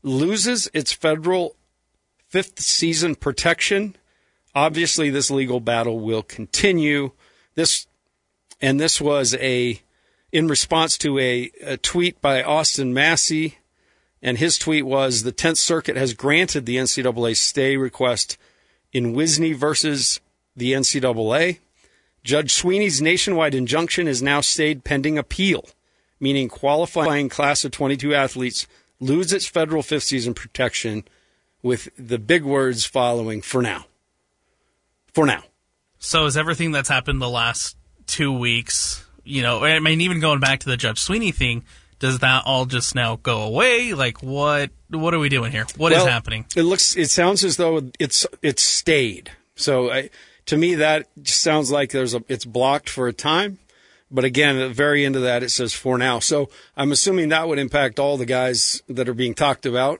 loses its federal fifth season protection. Obviously, this legal battle will continue. This was in response to a tweet by Austin Massey, and his tweet was, the 10th Circuit has granted the NCAA stay request in Wisney versus the NCAA. Judge Sweeney's nationwide injunction is now stayed pending appeal, meaning qualifying class of 22 athletes lose its federal fifth season protection, with the big words following, for now. For now. So is everything that's happened the last 2 weeks, I mean, even going back to the Judge Sweeney thing, does that all just now go away? Like, what are we doing here? What is happening? It sounds as though it's stayed. So to me, that just sounds like it's blocked for a time. But again, at the very end of that, it says for now. So I'm assuming that would impact all the guys that are being talked about.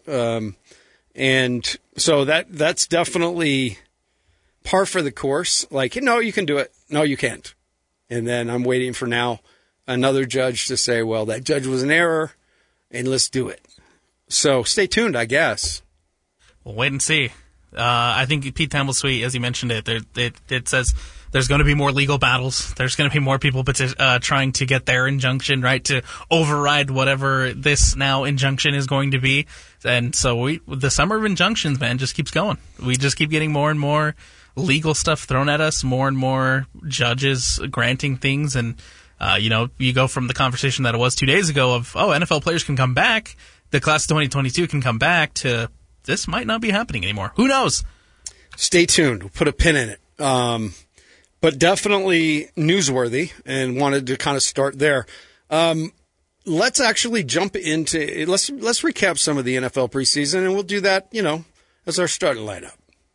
And so that's definitely par for the course. Like, no, you can do it. No, you can't. And then I'm waiting for now another judge to say, well, that judge was an error, and let's do it. So stay tuned, I guess. We'll wait and see. I think Pete Thamel tweet, as you mentioned it says there's going to be more legal battles. There's going to be more people trying to get their injunction, right, to override whatever this now injunction is going to be. And so the summer of injunctions, man, just keeps going. We just keep getting more and more legal stuff thrown at us, more and more judges granting things. And, you go from the conversation that it was 2 days ago of, NFL players can come back, the class of 2022 can come back, to this might not be happening anymore. Who knows? Stay tuned. We'll put a pin in it. But definitely newsworthy, and wanted to kind of start there. Let's actually jump into let's recap some of the NFL preseason, and we'll do that, as our starting lineup.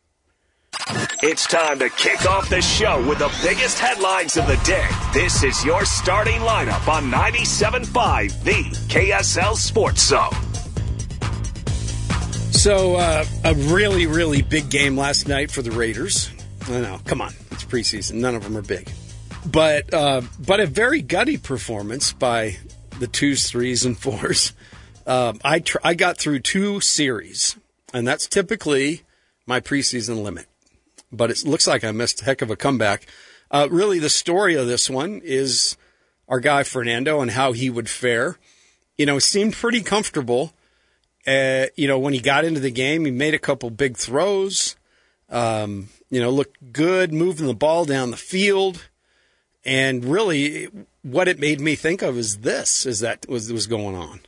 It's time to kick off the show with the biggest headlines of the day. This is your starting lineup on 97.5, the KSL Sports Zone. So, a really, really big game last night for the Raiders. I know, come on, it's preseason. None of them are big. But a very gutty performance by the 2s, 3s, and 4s. I got through 2 series, and that's typically my preseason limit. But it looks like I missed a heck of a comeback. Really, the story of this one is our guy Fernando and how he would fare. He seemed pretty comfortable. When he got into the game, he made a couple big throws. Looked good, moving the ball down the field. And really, what it made me think of is that was going on.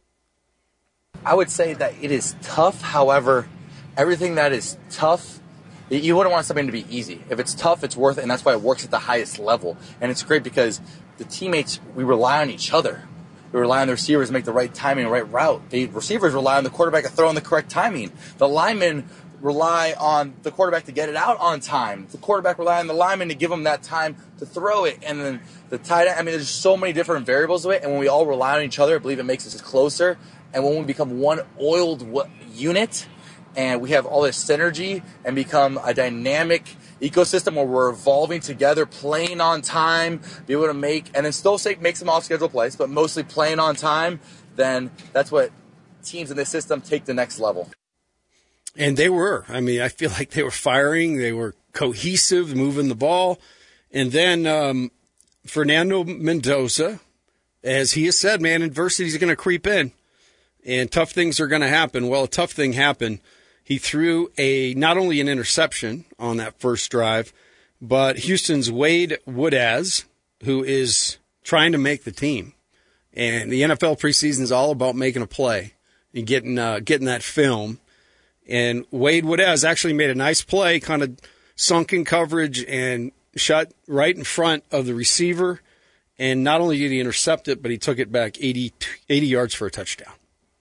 I would say that it is tough. However, everything that is tough, you wouldn't want something to be easy. If it's tough, it's worth it, and that's why it works at the highest level. And it's great because the teammates, we rely on each other. We rely on the receivers to make the right timing and right route. The receivers rely on the quarterback to throw in the correct timing. The linemen rely on the quarterback to get it out on time. The quarterback rely on the lineman to give them that time to throw it. And then the tight end, there's so many different variables of it. And when we all rely on each other, I believe it makes us closer. And when we become one oiled unit, and we have all this synergy and become a dynamic ecosystem where we're evolving together, playing on time, be able to make some off-schedule plays, but mostly playing on time, then that's what teams in this system take the next level. And they were. I feel like they were firing. They were cohesive, moving the ball. And then Fernando Mendoza, as he has said, man, adversity is going to creep in, and tough things are going to happen. Well, a tough thing happened. He threw not only an interception on that first drive, but Houston's Wade Woodaz, who is trying to make the team. And the NFL preseason is all about making a play and getting that film. And Wade Woodaz actually made a nice play, kind of sunk in coverage and shot right in front of the receiver. And not only did he intercept it, but he took it back 80 yards for a touchdown.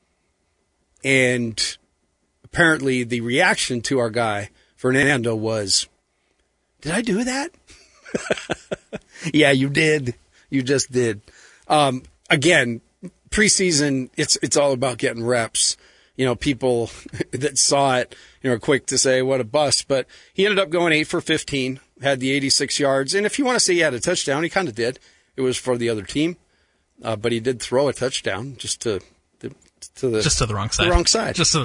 And apparently the reaction to our guy, Fernando, was, did I do that? Yeah, you did. You just did. Again, preseason, it's all about getting reps. People that saw it, are quick to say what a bust. But he ended up going 8 for 15, had the 86 yards. And if you want to say he had a touchdown, he kind of did. It was for the other team. But he did throw a touchdown just to the wrong side. Just to the